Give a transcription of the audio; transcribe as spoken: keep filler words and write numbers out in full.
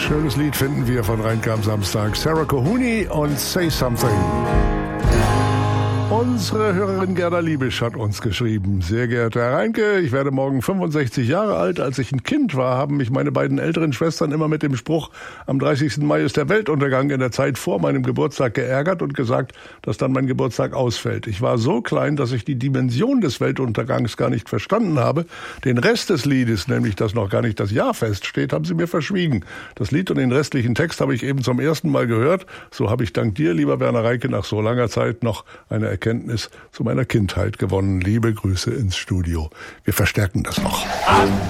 Schönes Lied finden wir von Reinke am Samstag. Sarah Cooney und Say Something. Unsere Hörerin Gerda Liebisch hat uns geschrieben. Sehr geehrter Herr Reinke, ich werde morgen fünfundsechzig Jahre alt. Als ich ein Kind war, haben mich meine beiden älteren Schwestern immer mit dem Spruch, am dreißigsten Mai ist der Weltuntergang in der Zeit vor meinem Geburtstag geärgert und gesagt, dass dann mein Geburtstag ausfällt. Ich war so klein, dass ich die Dimension des Weltuntergangs gar nicht verstanden habe. Den Rest des Liedes, nämlich dass noch gar nicht das Jahr feststeht, haben sie mir verschwiegen. Das Lied und den restlichen Text habe ich eben zum ersten Mal gehört. So habe ich dank dir, lieber Werner Reinke, nach so langer Zeit noch eine Erkenntnis zu meiner Kindheit gewonnen. Liebe Grüße ins Studio. Wir verstärken das noch.